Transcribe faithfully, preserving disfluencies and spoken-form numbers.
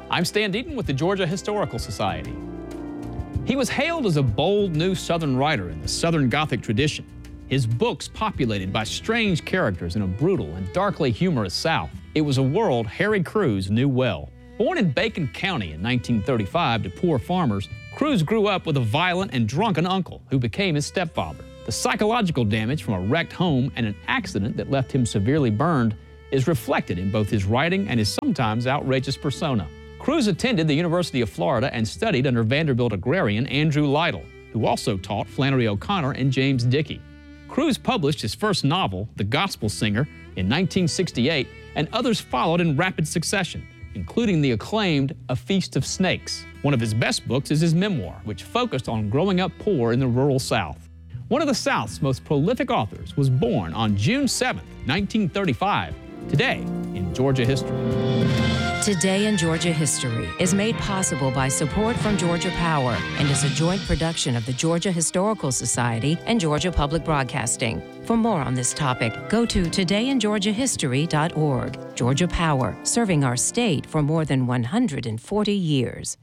I'm Stan Deaton with the Georgia Historical Society. He was hailed as a bold new Southern writer in the Southern Gothic tradition. His books populated by strange characters in a brutal and darkly humorous South. It was a world Harry Crews knew well. Born in Bacon County in nineteen thirty-five to poor farmers, Crews grew up with a violent and drunken uncle who became his stepfather. The psychological damage from a wrecked home and an accident that left him severely burned is reflected in both his writing and his sometimes outrageous persona. Crews attended the University of Florida and studied under Vanderbilt agrarian Andrew Lytle, who also taught Flannery O'Connor and James Dickey. Crews published his first novel, The Gospel Singer, in nineteen sixty-eight, and others followed in rapid succession, including the acclaimed A Feast of Snakes. One of his best books is his memoir, which focused on growing up poor in the rural South. One of the South's most prolific authors was born on June seventh, nineteen thirty-five, today in Georgia history. Today in Georgia History is made possible by support from Georgia Power and is a joint production of the Georgia Historical Society and Georgia Public Broadcasting. For more on this topic, go to today in georgia history dot org. Georgia Power, serving our state for more than one hundred forty years.